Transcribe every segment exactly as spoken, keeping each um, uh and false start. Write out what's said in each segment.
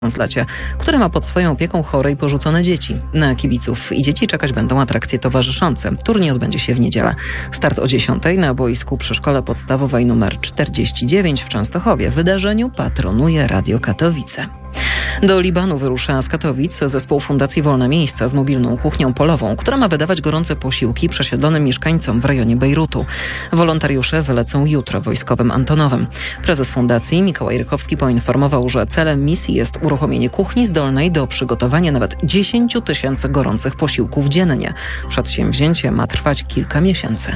Translacie, które ma pod swoją opieką chore i porzucone dzieci. Na kibiców i dzieci czekać będą atrakcje towarzyszące. Turniej odbędzie się w niedzielę. Start o dziesiątej na boisku przy Szkole Podstawowej nr czterdzieści dziewięć w Częstochowie. Wydarzeniu patronuje Radio Katowice. Do Libanu wyrusza z Katowic zespół Fundacji Wolne Miejsca z mobilną kuchnią polową, która ma wydawać gorące posiłki przesiedlonym mieszkańcom w rejonie Bejrutu. Wolontariusze wylecą jutro wojskowym Antonowem. Prezes fundacji Mikołaj Rychowski poinformował, że celem misji jest uruchomienie kuchni zdolnej do przygotowania nawet dziesięć tysięcy gorących posiłków dziennie. Przedsięwzięcie ma trwać kilka miesięcy.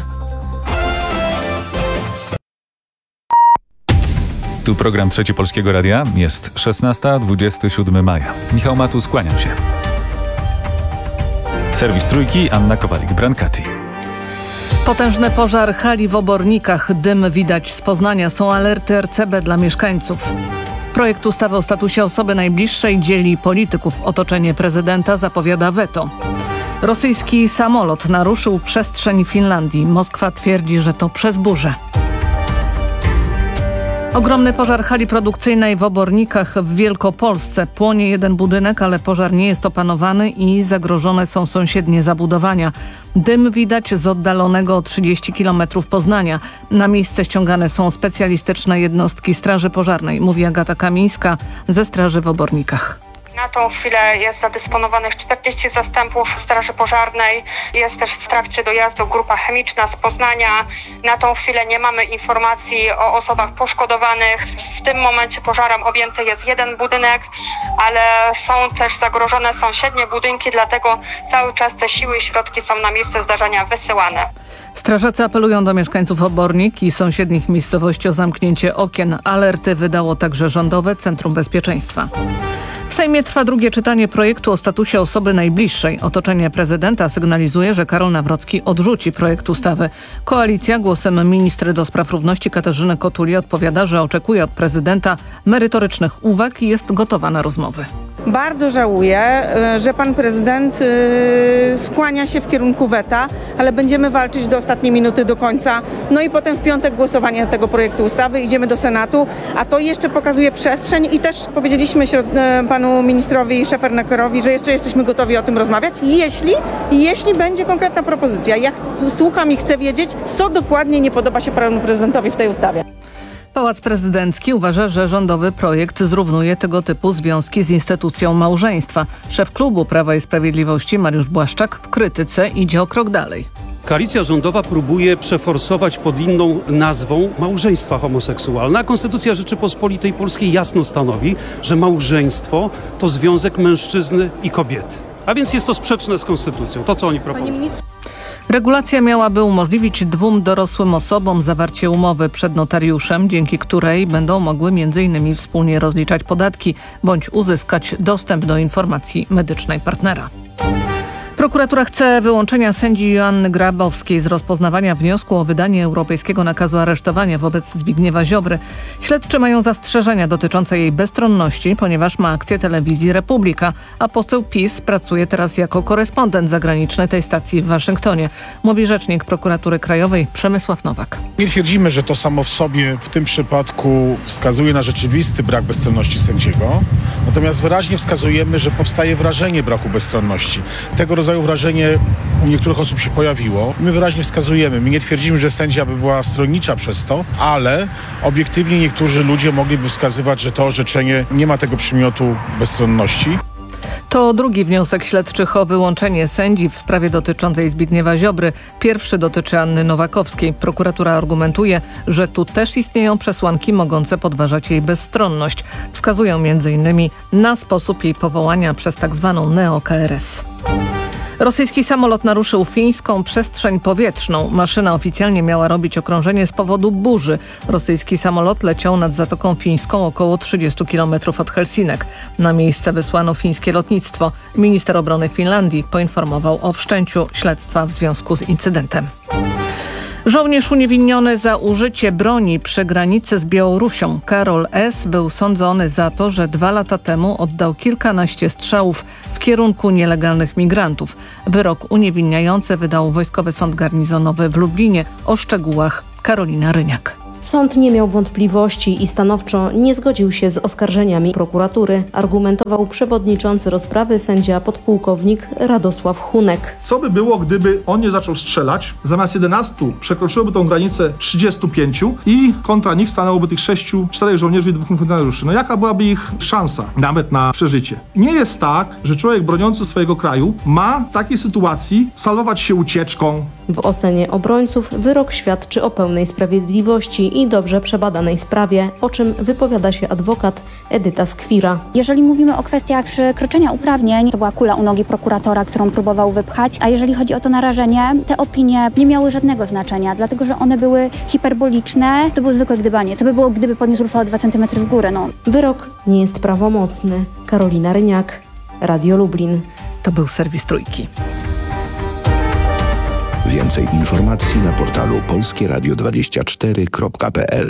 Tu program Trzeci Polskiego Radia. Jest szesnasta, dwudziestego siódmego maja. Michał Matus, kłaniam się. Serwis Trójki, Anna Kowalik-Brankati. Potężny pożar hali w Obornikach. Dym widać z Poznania. Są alerty R C B dla mieszkańców. Projekt ustawy o statusie osoby najbliższej dzieli polityków. Otoczenie prezydenta zapowiada weto. Rosyjski samolot naruszył przestrzeń Finlandii. Moskwa twierdzi, że to przez burzę. Ogromny pożar hali produkcyjnej w Obornikach w Wielkopolsce. Płonie jeden budynek, ale pożar nie jest opanowany i zagrożone są sąsiednie zabudowania. Dym widać z oddalonego o trzydzieści kilometrów Poznania. Na miejsce ściągane są specjalistyczne jednostki Straży Pożarnej, mówi Agata Kamińska ze Straży w Obornikach. Na tą chwilę jest zadysponowanych czterdzieści zastępów Straży Pożarnej. Jest też w trakcie dojazdu grupa chemiczna z Poznania. Na tą chwilę nie mamy informacji o osobach poszkodowanych. W tym momencie pożarem objęty jest jeden budynek, ale są też zagrożone sąsiednie budynki, dlatego cały czas te siły i środki są na miejsce zdarzenia wysyłane. Strażacy apelują do mieszkańców Obornik i sąsiednich miejscowości o zamknięcie okien. Alerty wydało także Rządowe Centrum Bezpieczeństwa. W Sejmie trwa drugie czytanie projektu o statusie osoby najbliższej. Otoczenie prezydenta sygnalizuje, że Karol Nawrocki odrzuci projekt ustawy. Koalicja głosem ministry do spraw równości Katarzyny Kotuli odpowiada, że oczekuje od prezydenta merytorycznych uwag i jest gotowa na rozmowy. Bardzo żałuję, że pan prezydent skłania się w kierunku weta, ale będziemy walczyć do ostatniej minuty, do końca. No i potem w piątek głosowanie tego projektu ustawy. Idziemy do Senatu, a to jeszcze pokazuje przestrzeń i też powiedzieliśmy panu ministrowi Szefernakerowi, że jeszcze jesteśmy gotowi o tym rozmawiać, jeśli, jeśli będzie konkretna propozycja. Ja słucham i chcę wiedzieć, co dokładnie nie podoba się panu prezydentowi w tej ustawie. Pałac Prezydencki uważa, że rządowy projekt zrównuje tego typu związki z instytucją małżeństwa. Szef klubu Prawa i Sprawiedliwości Mariusz Błaszczak w krytyce idzie o krok dalej. Koalicja rządowa próbuje przeforsować pod inną nazwą małżeństwa homoseksualne, a Konstytucja Rzeczypospolitej Polskiej jasno stanowi, że małżeństwo to związek mężczyzny i kobiety. A więc jest to sprzeczne z Konstytucją, to co oni proponują. Regulacja miałaby umożliwić dwóm dorosłym osobom zawarcie umowy przed notariuszem, dzięki której będą mogły między innymi wspólnie rozliczać podatki bądź uzyskać dostęp do informacji medycznej partnera. Prokuratura chce wyłączenia sędzi Joanny Grabowskiej z rozpoznawania wniosku o wydanie europejskiego nakazu aresztowania wobec Zbigniewa Ziobry. Śledczy mają zastrzeżenia dotyczące jej bezstronności, ponieważ ma akcję telewizji Republika, a poseł PiS pracuje teraz jako korespondent zagraniczny tej stacji w Waszyngtonie, mówi rzecznik Prokuratury Krajowej Przemysław Nowak. Nie twierdzimy, że to samo w sobie w tym przypadku wskazuje na rzeczywisty brak bezstronności sędziego, natomiast wyraźnie wskazujemy, że powstaje wrażenie braku bezstronności. Tego rodzaju wrażenie u niektórych osób się pojawiło. My wyraźnie wskazujemy, my nie twierdzimy, że sędzia by była stronnicza przez to, ale obiektywnie niektórzy ludzie mogliby wskazywać, że to orzeczenie nie ma tego przymiotu bezstronności. To drugi wniosek śledczych o wyłączenie sędzi w sprawie dotyczącej Zbigniewa Ziobry. Pierwszy dotyczy Anny Nowakowskiej. Prokuratura argumentuje, że tu też istnieją przesłanki mogące podważać jej bezstronność. Wskazują między innymi na sposób jej powołania przez tzw. neo-K R S. Rosyjski samolot naruszył fińską przestrzeń powietrzną. Maszyna oficjalnie miała robić okrążenie z powodu burzy. Rosyjski samolot leciał nad Zatoką Fińską około trzydzieści kilometrów od Helsinek. Na miejsce wysłano fińskie lotnictwo. Minister obrony Finlandii poinformował o wszczęciu śledztwa w związku z incydentem. Żołnierz uniewinniony za użycie broni przy granicy z Białorusią. Karol S. był sądzony za to, że dwa lata temu oddał kilkanaście strzałów w kierunku nielegalnych migrantów. Wyrok uniewinniający wydał Wojskowy Sąd Garnizonowy w Lublinie. O szczegółach Karolina Ryniak. Sąd nie miał wątpliwości i stanowczo nie zgodził się z oskarżeniami prokuratury, argumentował przewodniczący rozprawy sędzia podpułkownik Radosław Hunek. Co by było, gdyby on nie zaczął strzelać? Zamiast jedenastu przekroczyłoby tą granicę trzydziestu pięciu i kontra nich stanęłoby tych sześciu, czterech żołnierzy i dwóch funkcjonariuszy. No jaka byłaby ich szansa nawet na przeżycie? Nie jest tak, że człowiek broniący swojego kraju ma w takiej sytuacji salować się ucieczką. W ocenie obrońców wyrok świadczy o pełnej sprawiedliwości i dobrze przebadanej sprawie, o czym wypowiada się adwokat Edyta Skwira. Jeżeli mówimy o kwestiach przekroczenia uprawnień, to była kula u nogi prokuratora, którą próbował wypchać, a jeżeli chodzi o to narażenie, te opinie nie miały żadnego znaczenia, dlatego że one były hiperboliczne, to było zwykłe gdybanie. Co by było, gdyby podniósł rufę o dwa centymetry w górę? No. Wyrok nie jest prawomocny. Karolina Ryniak, Radio Lublin. To był serwis Trójki. Więcej informacji na portalu polskie radio dwadzieścia cztery kropka p l.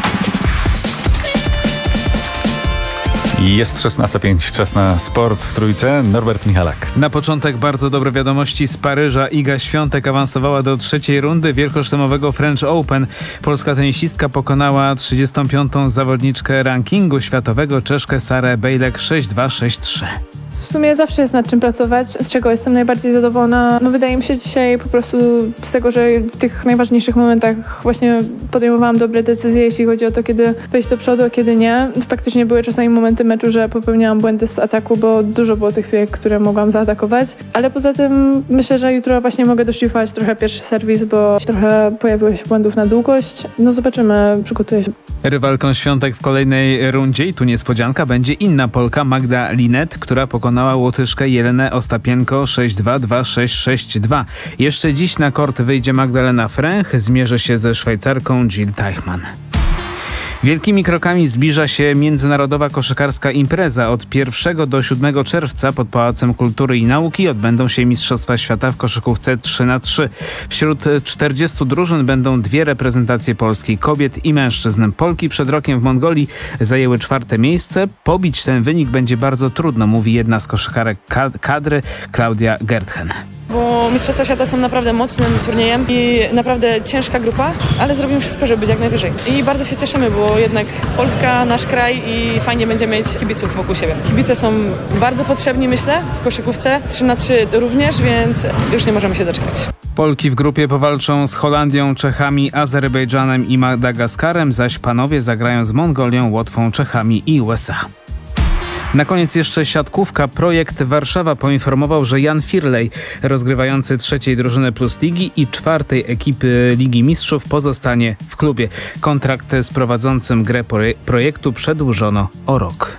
Jest szesnasta pięć, czas na sport w Trójce. Norbert Michalak. Na początek bardzo dobre wiadomości z Paryża. Iga Świątek awansowała do trzeciej rundy wielkoszlemowego French Open. Polska tenisistka pokonała trzydziestą piątą zawodniczkę rankingu światowego, Czeszkę Sarę Bejlek sześć dwa sześć trzy. W sumie zawsze jest nad czym pracować, z czego jestem najbardziej zadowolona. No wydaje mi się dzisiaj po prostu z tego, że w tych najważniejszych momentach właśnie podejmowałam dobre decyzje, jeśli chodzi o to, kiedy wejść do przodu, a kiedy nie. Faktycznie były czasami momenty meczu, że popełniałam błędy z ataku, bo dużo było tych chwil, które mogłam zaatakować. Ale poza tym myślę, że jutro właśnie mogę doszlifować trochę pierwszy serwis, bo trochę pojawiło się błędów na długość. No zobaczymy, przygotuję się. Rywalką Świątek w kolejnej rundzie, i tu niespodzianka, będzie inna Polka Magda Linet, która pokonała Łotyszkę Jelenę Ostapienko sześć dwa dwa sześć sześć dwa. Jeszcze dziś na kort wyjdzie Magdalena Fręch, zmierzy się ze Szwajcarką Jill Teichmann. Wielkimi krokami zbliża się międzynarodowa koszykarska impreza. Od pierwszego do siódmego czerwca pod Pałacem Kultury i Nauki odbędą się Mistrzostwa Świata w koszykówce trzy na trzy. Wśród czterdziestu drużyn będą dwie reprezentacje Polski, kobiet i mężczyzn. Polki przed rokiem w Mongolii zajęły czwarte miejsce. Pobić ten wynik będzie bardzo trudno, mówi jedna z koszykarek kadry, Klaudia Gertchen. Bo Mistrzostwa Świata są naprawdę mocnym turniejem i naprawdę ciężka grupa, ale zrobimy wszystko, żeby być jak najwyżej. I bardzo się cieszymy, bo jednak Polska, nasz kraj i fajnie będzie mieć kibiców wokół siebie. Kibice są bardzo potrzebni, myślę, w koszykówce. trzy na trzy również, więc już nie możemy się doczekać. Polki w grupie powalczą z Holandią, Czechami, Azerbejdżanem i Madagaskarem, zaś panowie zagrają z Mongolią, Łotwą, Czechami i U S A. Na koniec jeszcze siatkówka. Projekt Warszawa poinformował, że Jan Firlej, rozgrywający trzeciej drużyny Plus Ligi i czwartej ekipy Ligi Mistrzów, pozostanie w klubie. Kontrakt z prowadzącym grę projektu przedłużono o rok.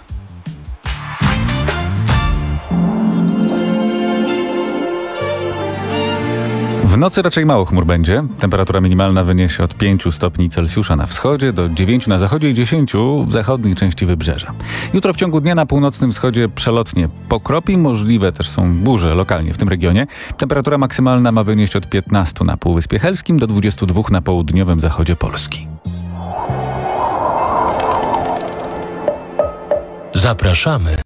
W nocy raczej mało chmur będzie. Temperatura minimalna wyniesie od pięciu stopni Celsjusza na wschodzie do dziewięciu na zachodzie i dziesięciu w zachodniej części wybrzeża. Jutro w ciągu dnia na północnym wschodzie przelotnie pokropi, możliwe też są burze lokalnie w tym regionie. Temperatura maksymalna ma wynieść od piętnastu na Półwyspie Helskim do dwudziestu dwóch na południowym zachodzie Polski. Zapraszamy.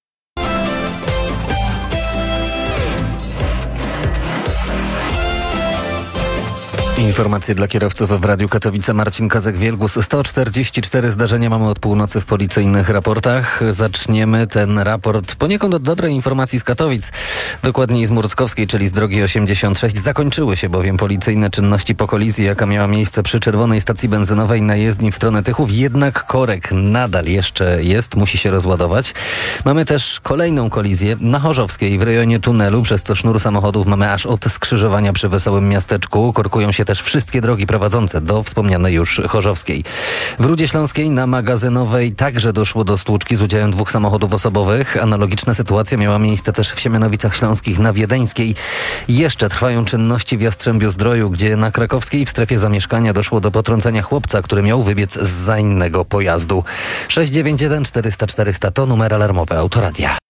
Informacje dla kierowców w Radiu Katowice. Marcin Kazek-Wielgus. sto czterdzieści cztery zdarzenia mamy od północy w policyjnych raportach. Zaczniemy ten raport poniekąd od dobrej informacji z Katowic. Dokładniej z Murckowskiej, czyli z drogi osiemdziesiąt sześć. Zakończyły się bowiem policyjne czynności po kolizji, jaka miała miejsce przy czerwonej stacji benzynowej na jezdni w stronę Tychów. Jednak korek nadal jeszcze jest, musi się rozładować. Mamy też kolejną kolizję na Chorzowskiej w rejonie tunelu, przez co sznur samochodów mamy aż od skrzyżowania przy Wesołym Miasteczku. Korkują się też wszystkie drogi prowadzące do wspomnianej już Chorzowskiej. W Rudzie Śląskiej na Magazynowej także doszło do stłuczki z udziałem dwóch samochodów osobowych. Analogiczna sytuacja miała miejsce też w Siemianowicach Śląskich na Wiedzieńskiej. Jeszcze trwają czynności w Jastrzębiu-Zdroju, gdzie na Krakowskiej w strefie zamieszkania doszło do potrącenia chłopca, który miał wybiec zza innego pojazdu. sześć dziewięć jeden czterysta czterysta to numer alarmowy Autoradia.